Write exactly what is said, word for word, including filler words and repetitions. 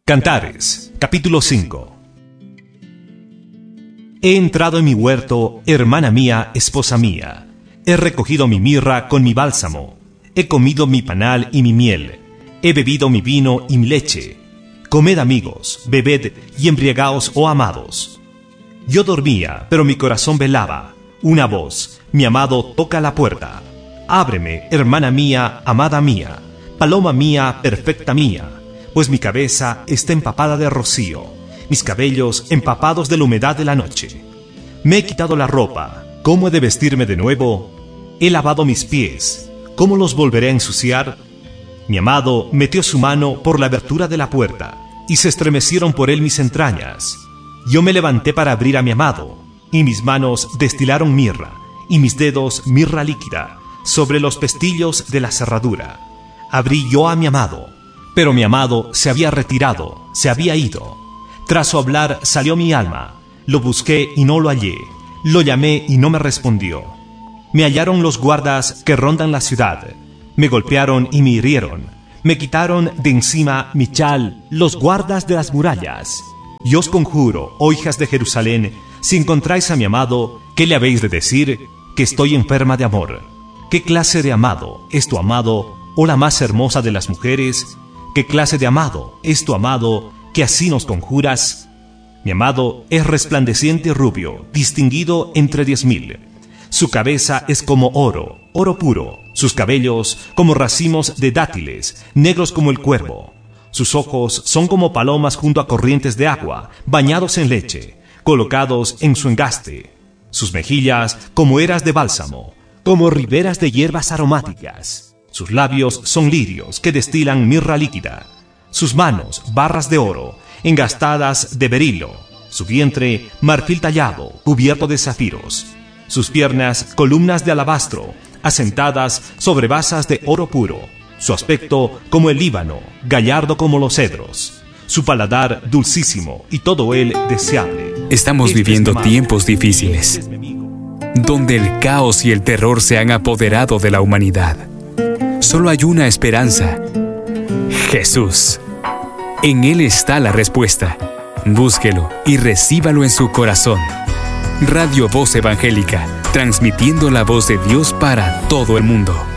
Cantares, capítulo cinco. He entrado en mi huerto, hermana mía, esposa mía. He recogido mi mirra con mi bálsamo. He comido mi panal y mi miel. He bebido mi vino y mi leche. Comed, amigos, bebed y embriagaos, oh amados. Yo dormía, pero mi corazón velaba. Una voz, mi amado, toca la puerta. Ábreme, hermana mía, amada mía, paloma mía, perfecta mía, pues mi cabeza está empapada de rocío, mis cabellos empapados de la humedad de la noche. Me he quitado la ropa, ¿cómo he de vestirme de nuevo? He lavado mis pies, ¿cómo los volveré a ensuciar? Mi amado metió su mano por la abertura de la puerta, y se estremecieron por él mis entrañas. Yo me levanté para abrir a mi amado, y mis manos destilaron mirra, y mis dedos mirra líquida, sobre los pestillos de la cerradura. Abrí yo a mi amado, pero mi amado se había retirado, se había ido. Tras su hablar salió mi alma, lo busqué y no lo hallé, lo llamé y no me respondió. Me hallaron los guardas que rondan la ciudad, me golpearon y me hirieron, me quitaron de encima mi chal los guardas de las murallas. Yo os conjuro, oh hijas de Jerusalén, si encontráis a mi amado, ¿qué le habéis de decir? Que estoy enferma de amor. ¿Qué clase de amado es tu amado, oh la más hermosa de las mujeres? ¿Qué clase de amado es tu amado, que así nos conjuras? Mi amado es resplandeciente y rubio, distinguido entre diez mil. Su cabeza es como oro, oro puro, sus cabellos como racimos de dátiles, negros como el cuervo. Sus ojos son como palomas junto a corrientes de agua, bañados en leche, colocados en su engaste. Sus mejillas como eras de bálsamo, como riberas de hierbas aromáticas. Sus labios son lirios que destilan mirra líquida. Sus manos, barras de oro, engastadas de berilo. Su vientre, marfil tallado, cubierto de zafiros. Sus piernas, columnas de alabastro, asentadas sobre basas de oro puro. Su aspecto, como el Líbano, gallardo como los cedros. Su paladar, dulcísimo, y todo él deseable. Estamos viviendo tiempos difíciles, donde el caos y el terror se han apoderado de la humanidad. Solo hay una esperanza: Jesús. En Él está la respuesta. Búsquelo y recíbalo en su corazón. Radio Voz Evangélica, transmitiendo la voz de Dios para todo el mundo.